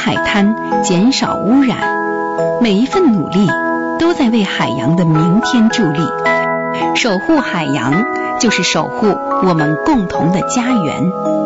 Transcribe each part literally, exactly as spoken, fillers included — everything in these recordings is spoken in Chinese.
海滩，减少污染。每一份努力都在为海洋的明天助力。守护海洋，就是守护我们共同的家园。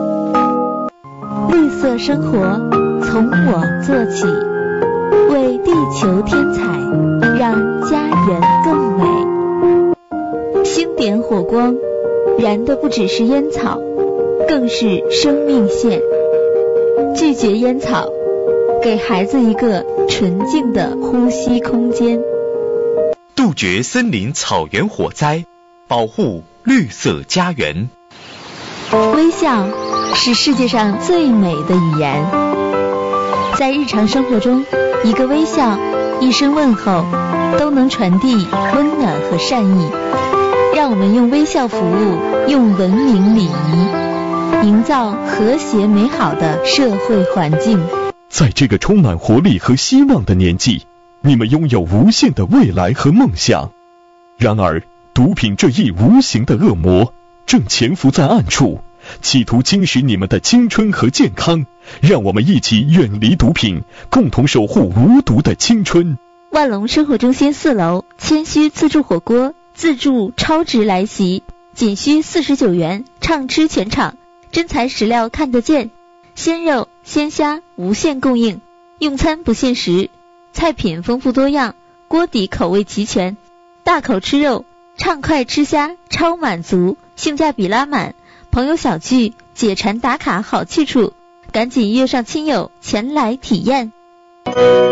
绿色生活从我做起，为地球添彩，让家园更美。星点火光，燃的不只是烟草，更是生命线。拒绝烟草，给孩子一个纯净的呼吸空间。 杜绝森林草原火灾，保护绿色家园。 微笑是世界上最美的语言。在日常生活中，一个微笑，一声问候，都能传递温暖和善意。让我们用微笑服务，用文明礼仪，营造和谐美好的社会环境。 在这个充满活力和希望的年纪，你们拥有无限的未来和梦想。然而，毒品这一无形的恶魔正潜伏在暗处，企图侵蚀你们的青春和健康。让我们一起远离毒品，共同守护无毒的青春。 万隆生活中心四楼，谦虚自助火锅，自助超值来袭，仅需四十九元，畅吃全场。真材实料看得见，鲜肉鲜虾无限供应，用餐不限时，菜品丰富多样，锅底口味齐全，大口吃肉，畅快吃虾，超满足，性价比拉满。朋友小聚，解馋打卡好去处，赶紧约上亲友前来体验。